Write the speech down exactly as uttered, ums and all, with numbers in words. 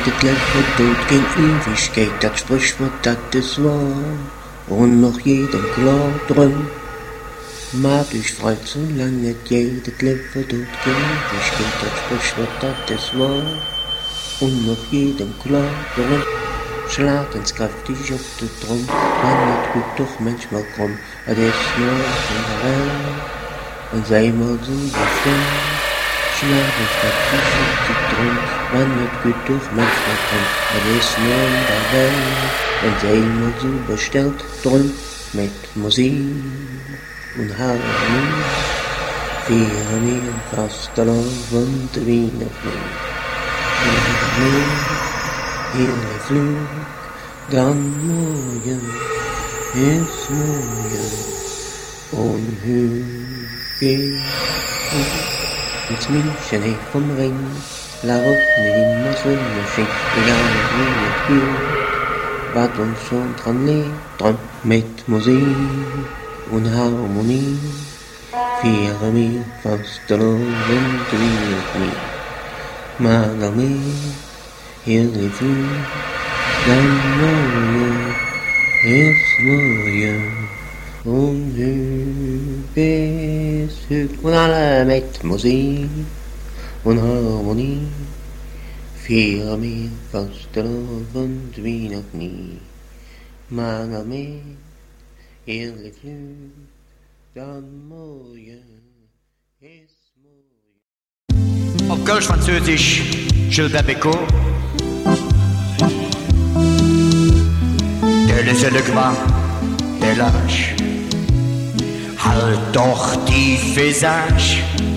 Het leven doet geen Ewigkeit, dat Sprichwort, dat ist wahr. Und noch jedem klar drum. Maar dus vreit so lang het jij, dat leven doet geen Ewigkeit, dat Sprichwort, dat ist wahr. Und noch jedem klar drum. Slaat eens krachtig op de trom, maar het goed toch manchmal krom. Het is nog een verhaal, en zij maar zo bestemd. Slaat eens krachtig op de trom, maar het goed toch manchmal krom. Het is nog een verhaal, en zij maar zo besteld. Drum met muziek en harmonie, vieren wir vastelavond Wienerknie. Heerlijk vlug, dan morgen is morgen onheugig. Het München heeft vom Ring, waarop nu immer Sonnenschein, egal wie het geht, wat ons schon dran lebt, dran met Musik und Harmonie, vieren wir vastelavond Wienerknie. Maar daarmee heerlijk vlug, dan morgen is morgen onheugig. En alle met muziek en harmonie, vieren meer vastelavond Wienerknie. Maar daarmee heerlijk vlug, dan morgen is morgen. Auf Kölsch-Französisch, Gilbert Bécaud. Der ist le Gras, der Lâche. Halt doch die Visage,